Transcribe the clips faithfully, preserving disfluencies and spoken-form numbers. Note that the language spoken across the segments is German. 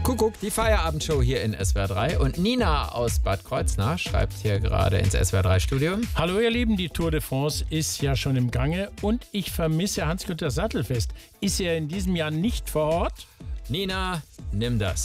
Kuckuck, die Feierabendshow hier in S W R drei. Und Nina aus Bad Kreuznach schreibt hier gerade ins S W R drei Studio. Hallo ihr Lieben, die Tour de France ist ja schon im Gange und ich vermisse Hans-Günter Sattelfest. Ist er in diesem Jahr nicht vor Ort? Nina, nimm das.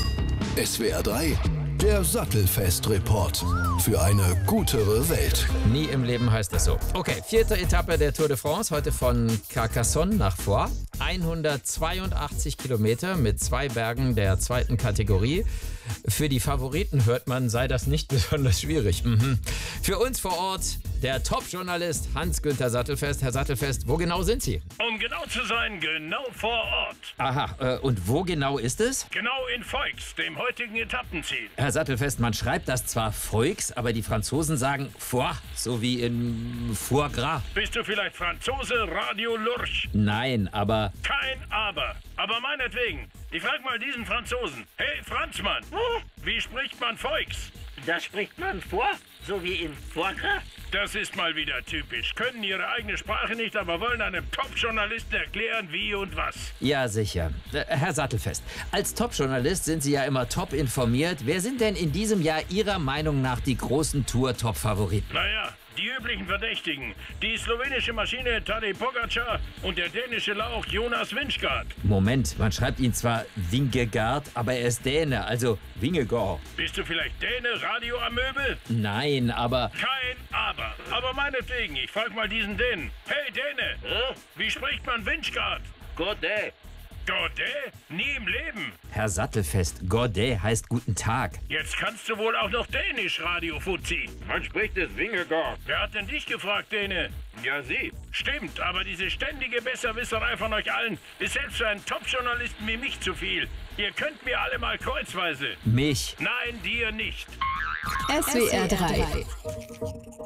S W R drei, der Sattelfest-Report. Für eine gutere Welt. Nie im Leben heißt das so. Okay, vierte Etappe der Tour de France, heute von Carcassonne nach Foix. hundertzweiundachtzig Kilometer mit zwei Bergen der zweiten Kategorie. Für die Favoriten hört man, sei das nicht besonders schwierig. Mhm. Für uns vor Ort der Top-Journalist Hans-Günter Sattelfest. Herr Sattelfest, wo genau sind Sie? Um genau zu sein, genau vor Ort. Aha, äh, und wo genau ist es? Genau in Foix, dem heutigen Etappenziel. Herr Sattelfest, man schreibt das zwar Foix, aber die Franzosen sagen Foix, so wie in Foie Gras. Bist du vielleicht Franzose, Radio Lurch? Nein, aber... Kein Aber. Aber meinetwegen. Ich frag mal diesen Franzosen. Hey, Franzmann, wie spricht man Foix? Da spricht man vor, so wie in Foie Gras. Das ist mal wieder typisch. Können ihre eigene Sprache nicht, aber wollen einem Top-Journalisten erklären, wie und was. Ja, sicher. Äh, Herr Sattelfest, als Top-Journalist sind Sie ja immer top informiert. Wer sind denn in diesem Jahr Ihrer Meinung nach die großen Tour-Top-Favoriten? Naja, die üblichen Verdächtigen. Die slowenische Maschine Tadej Pogacar und der dänische Lauch Jonas Vingegaard. Moment, man schreibt ihn zwar Vingegaard, aber er ist Däne, also Vingegaard. Bist du vielleicht Däne, Radio am Möbel? Nein, aber... Kein Aber. Aber meinetwegen, ich frag mal diesen Dänen. Hey Däne, Äh? wie spricht man Vingegaard? Godet. Godet? Nie im Leben. Herr Sattelfest, Godet heißt guten Tag. Jetzt kannst du wohl auch noch Dänisch, Radio Fuzzi. Man spricht es Vingegaard. Wer hat denn dich gefragt, Däne? Ja, Sie. Stimmt, aber diese ständige Besserwisserei von euch allen ist selbst für einen Top-Journalisten wie mich zu viel. Ihr könnt mir alle mal kreuzweise. Mich. Nein, dir nicht. S W R drei.